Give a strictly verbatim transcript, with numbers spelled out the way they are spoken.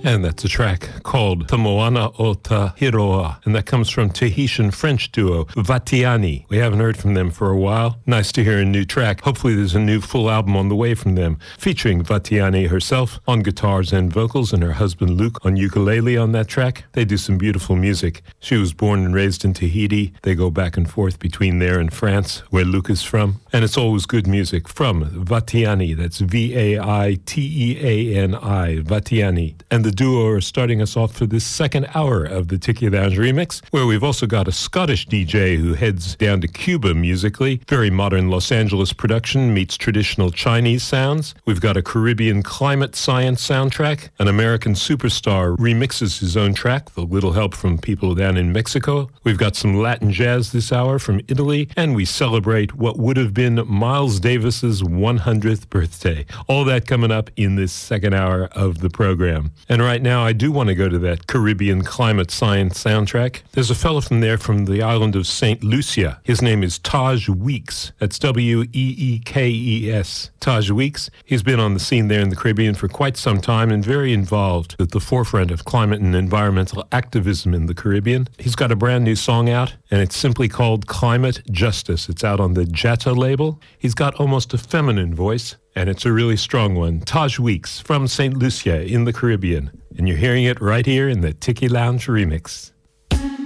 And that's a track called Te Moana o Tahiroa, and that comes from Tahitian French duo Vatiani. We haven't heard from them for a while. Nice to hear a new track. Hopefully there's a new full album on the way from them, featuring Vatiani herself on guitars and vocals, and her husband Luke on ukulele on that track. They do some beautiful music. She was born and raised in Tahiti. They go back and forth between there and France, where Luke is from. And it's always good music from Vatiani. That's V A I T E A N I, Vatiani. And the duo are starting us off for this second hour of the Tiki Lounge Remix, where we've also got a Scottish D J who heads down to Cuba musically. Very modern Los Angeles production meets traditional Chinese sounds. We've got a Caribbean climate science soundtrack. An American superstar remixes his own track, with a little help from people down in Mexico. We've got some Latin jazz this hour from Italy, and we celebrate what would have been Miles Davis's one hundredth birthday. All that coming up in this second hour of the program. And right now, I do want to go to that Caribbean climate science soundtrack. There's a fellow from there from the island of Saint Lucia. His name is Taj Weeks. That's W E E K E S. Taj Weeks. He's been on the scene there in the Caribbean for quite some time and very involved at the forefront of climate and environmental activism in the Caribbean. He's got a brand new song out, and it's simply called Climate Justice. It's out on the Jata label. He's got almost a feminine voice, and it's a really strong one. Taj Weeks from Saint Lucia in the Caribbean. And you're hearing it right here in the Tiki Lounge Remix.